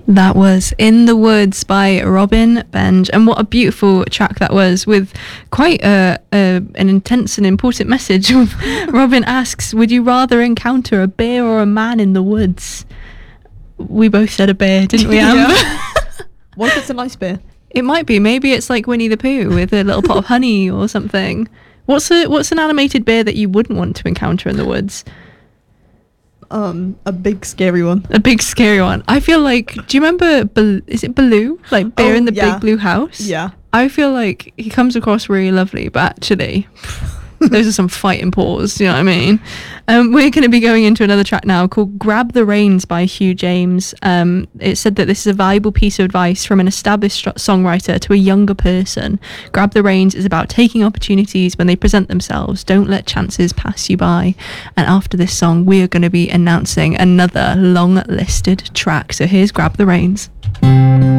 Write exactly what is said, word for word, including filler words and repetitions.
That was In the Woods by Robin Benge, and what a beautiful track that was, with quite a, a an intense and important message. Robin asks, would you rather encounter a bear or a man in the woods? We both said a bear, didn't we, Amber? Yeah. What if it's a nice bear? It might be. Maybe it's like Winnie the Pooh with a little pot of honey or something. What's a what's an animated bear that you wouldn't want to encounter in the woods? Um, a big scary one. A big scary one. I feel like, do you remember, Bal- is it Baloo? Like Bear Oh, in the yeah. Big Blue House? Yeah. I feel like he comes across really lovely, but actually, those are some fighting paws, you know what I mean? Um, we're going to be going into another track now called Grab the Reins by Hugh James. Um, it said that this is a valuable piece of advice from an established str- songwriter to a younger person. Grab the Reins is about taking opportunities when they present themselves. Don't let chances pass you by. And after this song, we are going to be announcing another long listed track. So here's Grab the Reins.